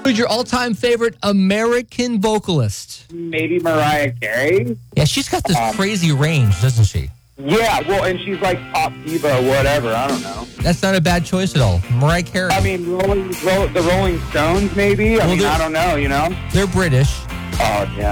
Who's your all-time favorite American vocalist? Maybe Mariah Carey. Yeah, she's got this crazy range, doesn't she? Yeah, well, and she's like pop diva, whatever. I don't know. That's not a bad choice at all. Mariah Carey. I mean, the Rolling Stones, maybe. I don't know. They're British. Oh, yeah.